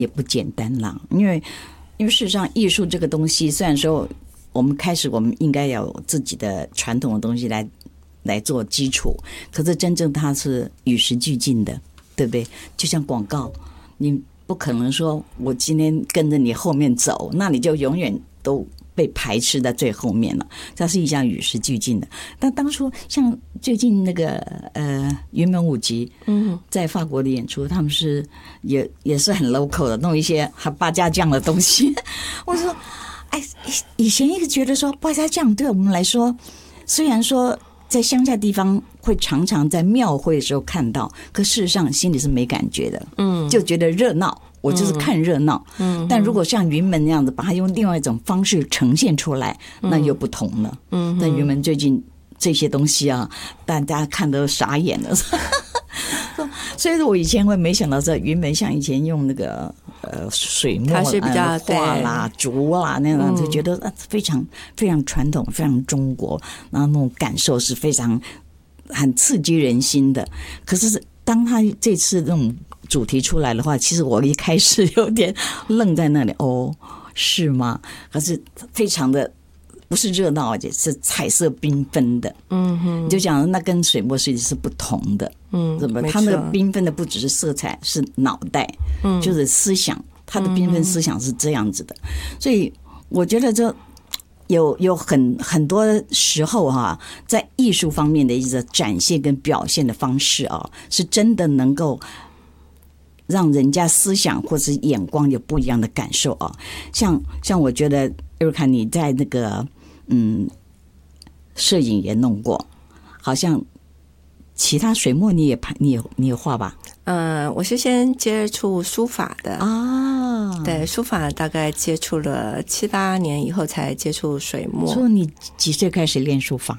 也不简单啦，因为事实上艺术这个东西，虽然说我们应该要有自己的传统的东西来做基础，可是真正它是与时俱进的，对不对？就像广告，你不可能说我今天跟着你后面走，那你就永远都被排斥在最后面了。它是一项与时俱进的。但当初像最近那个云门舞集，在法国的演出，他们是也是很 local 的，弄一些八家将的东西。我说，哎，以前一直觉得说八家将对我们来说，虽然说在乡下地方会常常在庙会的时候看到，可事实上心里是没感觉的，就觉得热闹。我就是看热闹，但如果像云门那样子，把它用另外一种方式呈现出来，那又不同了。但云门最近这些东西啊，大家看都傻眼了。所以说我以前会没想到这云门像以前用那个水墨它是比较画啦、竹啦那样，就觉得非常非常传统、非常中国，然后那种感受是非常很刺激人心的。可是当他这次这种主题出来的话，其实我一开始有点愣在那里，哦，是吗？可是非常的不是热闹，而且是彩色缤纷的。你就讲那跟水墨设计是不同的。怎么？它那个缤纷的不只是色彩，是脑袋，就是思想，它的缤纷思想是这样子的。所以我觉得这有很多时候在艺术方面的一个展现跟表现的方式是真的能够让人家思想或是眼光有不一样的感受像我觉得艾瑞卡你在那个摄影也弄过，好像其他水墨你也画吧？ 我是先接触书法的对，书法大概接触了7、8年以后才接触水墨。 说你几岁开始练书法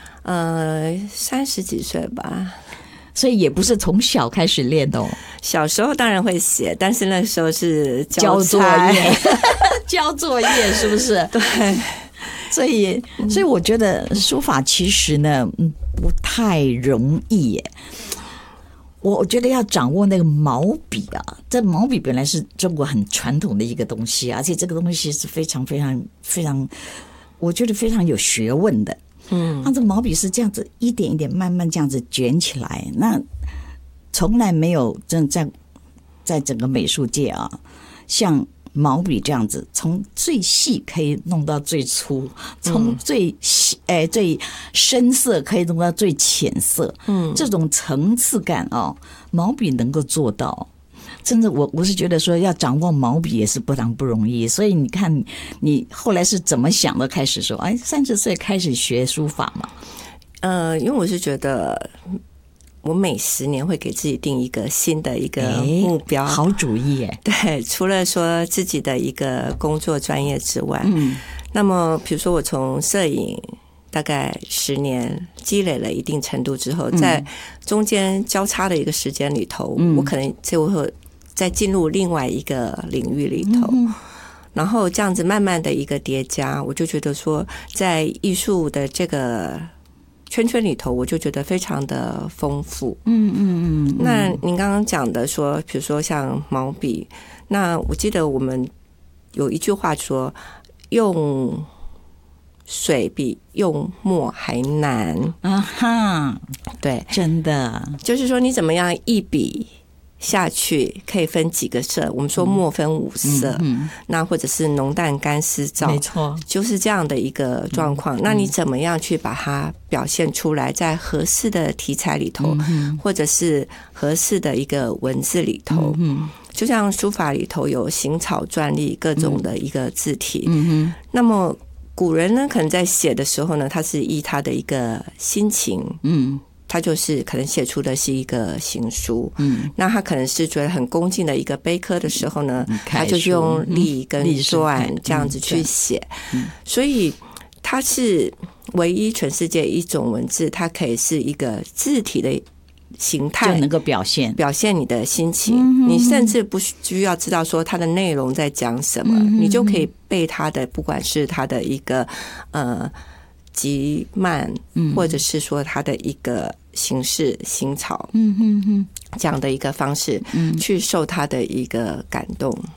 ？30几岁吧。 所以也不是从小开始练的小时候当然会写，但是那时候是交作业交作业是不是？ 对， 所以我觉得书法其实呢不太容易耶。我觉得要掌握那个毛笔这毛笔本来是中国很传统的一个东西，而且这个东西是非常非常非常，我觉得非常有学问的。它这毛笔是这样子一点一点慢慢这样子卷起来，那从来没有在整个美术界像毛笔这样子从最细可以弄到最粗，从最深色可以弄到最浅色，这种层次感毛笔能够做到。真的我是觉得说要掌握毛笔也是不容易，所以你看你后来是怎么想的，开始说30岁开始学书法嘛？ 因为我是觉得我每10年会给自己定一个新的一个目标。 好主意耶。 对，除了说自己的一个工作专业之外，那么比如说我从摄影大概10年积累了一定程度之后，在中间交叉的一个时间里头，我可能就会再进入另外一个领域里头，然后这样子慢慢的一个叠加，我就觉得说在艺术的这个圈里头，我就觉得非常的丰富。那您刚刚讲的说，比如说像毛笔，那我记得我们有一句话说，用水比用墨还难对， 真的就是说你怎么样一笔下去可以分几个色，我们说墨分5色，那或者是浓淡干湿燥， 没错， 就是这样的一个状况。那你怎么样去把它表现出来，在合适的题材里头，或者是合适的一个文字里头，就像书法里头有行草篆隶各种的一个字体，那么古人呢可能在写的时候呢，他是依他的一个心情，他就是可能写出的是一个行书，那他可能是觉得很恭敬的一个碑刻的时候呢，他就是用隶跟篆这样子去写，所以它是唯一全世界一种文字，它可以是一个字体的形态， 就能够表现你的心情，你甚至不需要知道说它的内容在讲什么，你就可以背它的，不管是它的一个急慢，或者是说它的一个形式行草，这样的一个方式，去受它的一个感动。